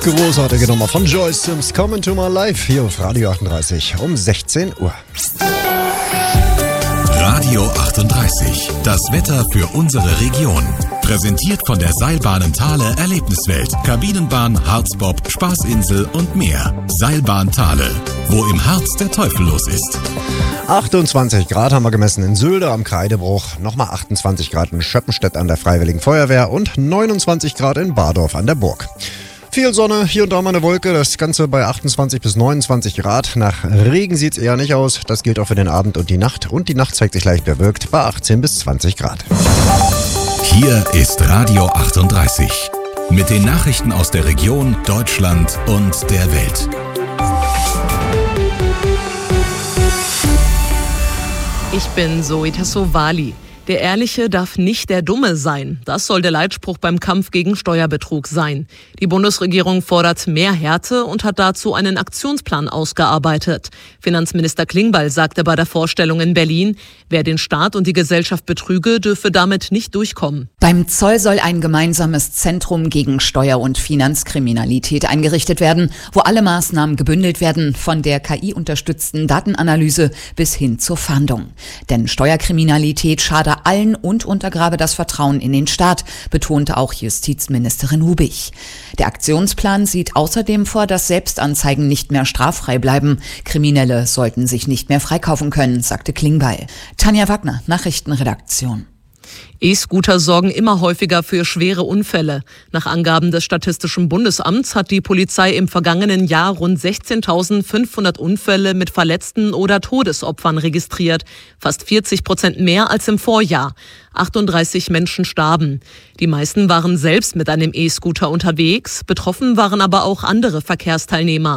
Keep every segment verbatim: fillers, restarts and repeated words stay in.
Großartige Nummer von Joyce Sims, Come Into My Life, hier auf Radio achtunddreißig um sechzehn Uhr. Radio achtunddreißig, das Wetter für unsere Region. Präsentiert von der Seilbahnen Thale Erlebniswelt, Kabinenbahn, Harzbob, Spaßinsel und mehr. Seilbahn Thale, wo im Harz der Teufel los ist. achtundzwanzig Grad haben wir gemessen in Sülde am Kreidebruch, nochmal achtundzwanzig Grad in Schöppenstedt an der Freiwilligen Feuerwehr und neunundzwanzig Grad in Bardorf an der Burg. Viel Sonne, hier und da mal eine Wolke, das Ganze bei achtundzwanzig bis neunundzwanzig Grad. Nach Regen sieht es eher nicht aus, das gilt auch für den Abend und die Nacht. Und die Nacht zeigt sich leicht bewölkt bei achtzehn bis zwanzig Grad. Hier ist Radio achtunddreißig mit den Nachrichten aus der Region, Deutschland und der Welt. Ich bin Zoe Tassovali. Der Ehrliche darf nicht der Dumme sein. Das soll der Leitspruch beim Kampf gegen Steuerbetrug sein. Die Bundesregierung fordert mehr Härte und hat dazu einen Aktionsplan ausgearbeitet. Finanzminister Klingbeil sagte bei der Vorstellung in Berlin, wer den Staat und die Gesellschaft betrüge, dürfe damit nicht durchkommen. Beim Zoll soll ein gemeinsames Zentrum gegen Steuer- und Finanzkriminalität eingerichtet werden, wo alle Maßnahmen gebündelt werden, von der K I-unterstützten Datenanalyse bis hin zur Fahndung. Denn Steuerkriminalität schade allen und untergrabe das Vertrauen in den Staat, betonte auch Justizministerin Hubich. Der Aktionsplan sieht außerdem vor, dass Selbstanzeigen nicht mehr straffrei bleiben. Kriminelle sollten sich nicht mehr freikaufen können, sagte Klingbeil. Tanja Wagner, Nachrichtenredaktion. E-Scooter sorgen immer häufiger für schwere Unfälle. Nach Angaben des Statistischen Bundesamts hat die Polizei im vergangenen Jahr rund sechzehntausendfünfhundert Unfälle mit Verletzten oder Todesopfern registriert. Fast vierzig Prozent mehr als im Vorjahr. achtunddreißig Menschen starben. Die meisten waren selbst mit einem E-Scooter unterwegs. Betroffen waren aber auch andere Verkehrsteilnehmer.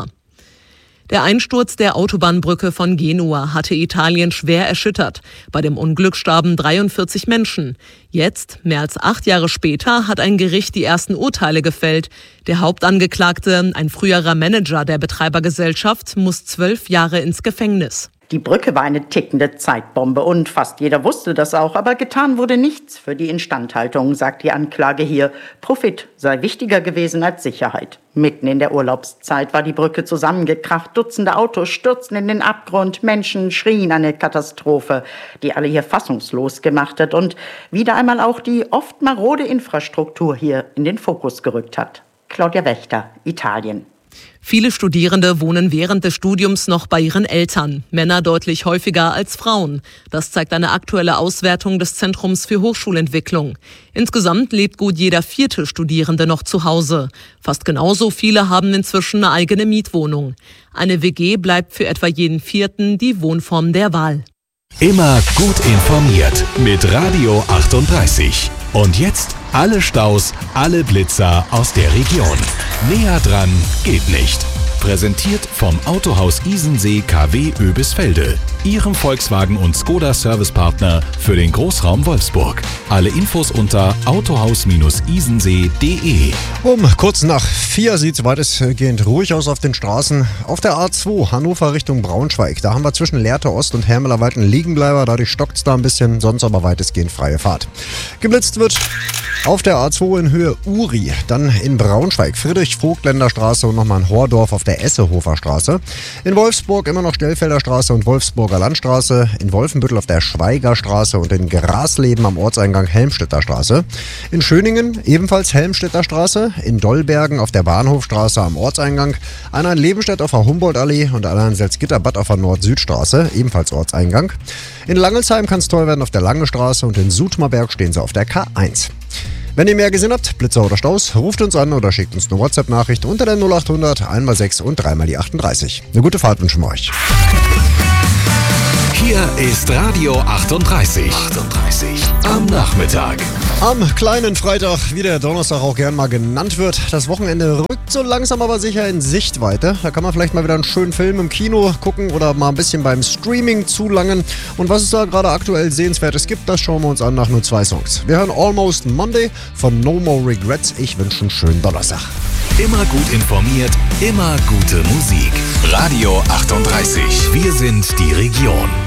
Der Einsturz der Autobahnbrücke von Genua hatte Italien schwer erschüttert. Bei dem Unglück starben dreiundvierzig Menschen. Jetzt, mehr als acht Jahre später, hat ein Gericht die ersten Urteile gefällt. Der Hauptangeklagte, ein früherer Manager der Betreibergesellschaft, muss zwölf Jahre ins Gefängnis. Die Brücke war eine tickende Zeitbombe und fast jeder wusste das auch, aber getan wurde nichts für die Instandhaltung, sagt die Anklage hier. Profit sei wichtiger gewesen als Sicherheit. Mitten in der Urlaubszeit war die Brücke zusammengekracht, Dutzende Autos stürzten in den Abgrund, Menschen schrien eine Katastrophe, die alle hier fassungslos gemacht hat und wieder einmal auch die oft marode Infrastruktur hier in den Fokus gerückt hat. Claudia Wächter, Italien. Viele Studierende wohnen während des Studiums noch bei ihren Eltern. Männer deutlich häufiger als Frauen. Das zeigt eine aktuelle Auswertung des Zentrums für Hochschulentwicklung. Insgesamt lebt gut jeder vierte Studierende noch zu Hause. Fast genauso viele haben inzwischen eine eigene Mietwohnung. Eine W G bleibt für etwa jeden Vierten die Wohnform der Wahl. Immer gut informiert mit Radio achtunddreißig. Und jetzt alle Staus, alle Blitzer aus der Region. Näher dran geht nicht. Präsentiert vom Autohaus Isensee K W Oebisfelde, Ihrem Volkswagen- und Skoda-Servicepartner für den Großraum Wolfsburg. Alle Infos unter autohaus isensee punkt de. Um kurz nach vier sieht es weitestgehend ruhig aus auf den Straßen. Auf der A zwei Hannover Richtung Braunschweig, da haben wir zwischen Lehrte Ost und Hermelerwald einen Liegenbleiber, dadurch stockt es da ein bisschen, sonst aber weitestgehend freie Fahrt. Geblitzt wird auf der A zwei in Höhe Uri, dann in Braunschweig, Friedrich-Vogtländer Straße und nochmal in Hordorf auf der Essehofer Straße. In Wolfsburg immer noch Stellfelder Straße und Wolfsburger Landstraße. In Wolfenbüttel auf der Schweiger Straße und in Grasleben am Ortseingang Helmstedter Straße. In Schöningen ebenfalls Helmstedter Straße. In Dollbergen auf der Bahnhofstraße am Ortseingang. Einer in Lebenstedt auf der Humboldtallee und einer in Salzgitterbad auf der Nord-Süd-Straße, ebenfalls Ortseingang. In Langelsheim kann es toll werden auf der Lange Straße und in Sudmerberg stehen sie auf der K eins. Wenn ihr mehr gesehen habt, Blitzer oder Staus, ruft uns an oder schickt uns eine WhatsApp-Nachricht unter der null achthundert eins mal sechs und drei mal die achtunddreißig. Eine gute Fahrt wünschen wir euch. Hier ist Radio achtunddreißig. achtunddreißig am Nachmittag. Am kleinen Freitag, wie der Donnerstag auch gern mal genannt wird. Das Wochenende rückt so langsam aber sicher in Sichtweite. Da kann man vielleicht mal wieder einen schönen Film im Kino gucken oder mal ein bisschen beim Streaming zulangen. Und was es da gerade aktuell Sehenswertes gibt, das schauen wir uns an nach nur zwei Songs. Wir hören Almost Monday von No More Regrets. Ich wünsche einen schönen Donnerstag. Immer gut informiert, immer gute Musik. Radio achtunddreißig. Wir sind die Region.